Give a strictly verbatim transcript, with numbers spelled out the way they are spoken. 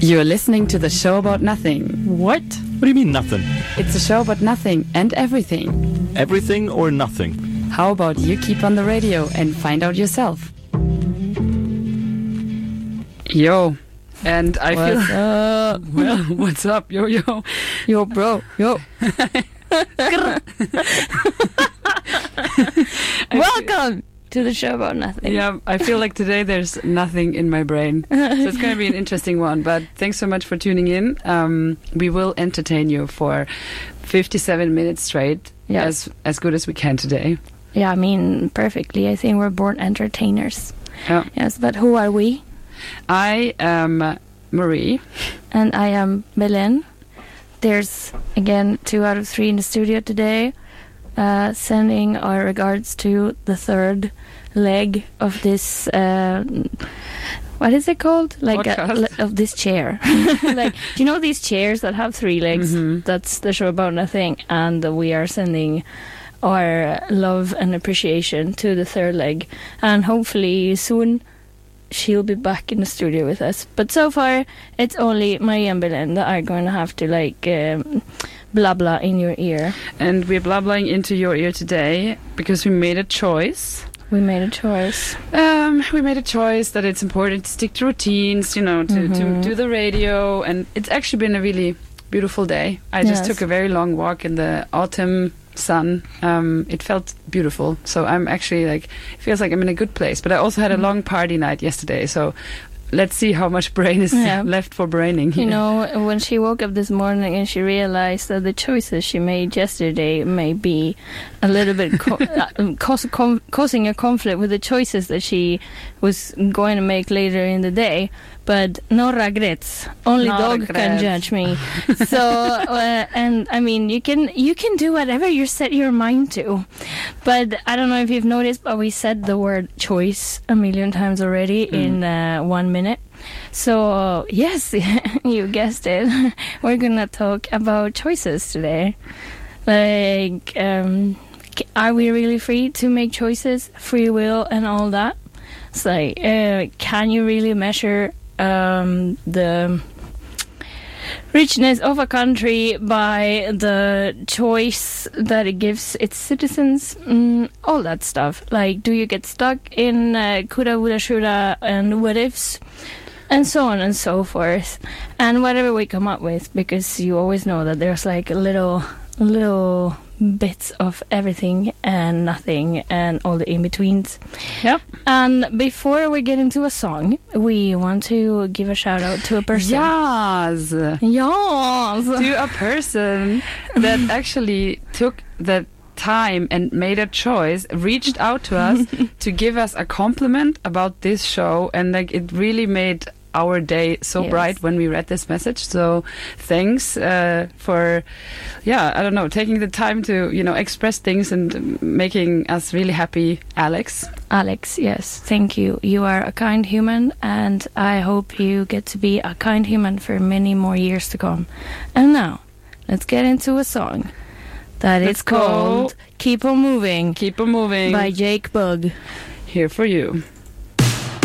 You're listening to the show about nothing. What? What do you mean nothing? It's a show about nothing and everything. Everything or nothing? How about you keep on the radio and find out yourself? Yo. And I what's feel... up? Well, what's up? Yo, yo. Yo, bro. Yo. Welcome to the show about nothing. Yeah, I feel like today there's nothing in my brain. So it's going to be an interesting one. But thanks so much for tuning in. Um, we will entertain you for fifty-seven minutes straight, yes. as as good as we can today. Yeah, I mean, perfectly. I think we're born entertainers. Yeah. Yes, but who are we? I am Marie. And I am Belen. There's, again, two out of three in the studio today. Uh, sending our regards to the third leg of this, uh, what is it called? Like a, of this chair. Like, do you know these chairs that have three legs? Mm-hmm. That's the show about nothing. And uh, we are sending our love and appreciation to the third leg. And hopefully soon she'll be back in the studio with us. But so far, it's only Marie and Belen that are going to have to, like... Um, blah blah in your ear. And we're blabbling into your ear today because we made a choice. We made a choice. Um, we made a choice that it's important to stick to routines, you know, to, mm-hmm. to do the radio. And it's actually been a really beautiful day. I just yes. took a very long walk in the autumn sun. Um, it felt beautiful. So I'm actually like, it feels like I'm in a good place. But I also had a long party night yesterday. So let's see how much brain is yeah. left for braining here. You know, when she woke up this morning and she realized that the choices she made yesterday may be a little bit co- uh, cause, com- causing a conflict with the choices that she was going to make later in the day. But no regrets. Only no dog regrets. can judge me. So, uh, and I mean, you can you can do whatever you set your mind to. But I don't know if you've noticed, but we said the word choice a million times already mm. in uh, one minute. So, uh, yes, you guessed it. We're going to talk about choices today. Like, um, are we really free to make choices? Free will and all that? It's like, uh, can you really measure um, the richness of a country by the choice that it gives its citizens? Mm, all that stuff. Like, do you get stuck in uh, coulda, woulda, shoulda, and what ifs? And so on and so forth. And whatever we come up with, because you always know that there's like little, little bits of everything and nothing and all the in-betweens. Yep. And before we get into a song, we want to give a shout out to a person. Yes. Yes. To a person that actually took the time and made a choice, reached out to us to give us a compliment about this show, and like it really made our day so yes. bright when we read this message. So thanks uh, for yeah I don't know taking the time to you know express things and making us really happy. Alex Alex yes, thank you. You are a kind human, and I hope you get to be a kind human for many more years to come. And now let's get into a song that Let's is called go. Keep on Moving Keep on Moving by Jake Bugg. Here for you.